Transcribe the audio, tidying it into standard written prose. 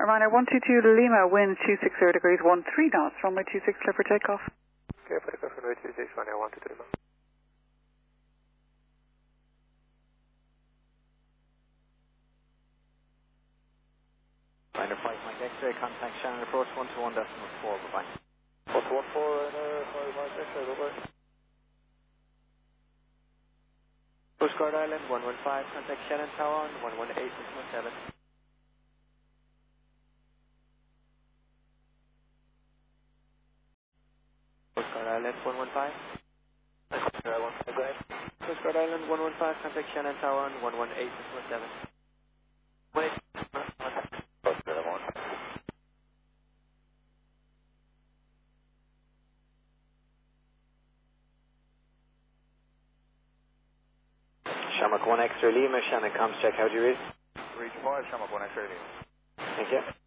Ryanair 122 Lima, wind 260 degrees, 13 knots, runway 26 clear for takeoff. Clear for takeoff, runway 26, Ryanair 122 Lima. Ryanair 5 Mike X-ray, contact Shannon approach 121.4, bye-bye. 114, Ryanair 5 Mike X-ray, bye-bye. Coast Guard Island 115, contact Shannon Tower on 118.7. Coast Guard Island 115. Coast Guard Island 115, contact Shannon Tower on 118.7. Shamrock 1 X-ray Lima, Shannon comms check, how do you read? Region 5, Shamrock 1 X-ray Lima. Thank you.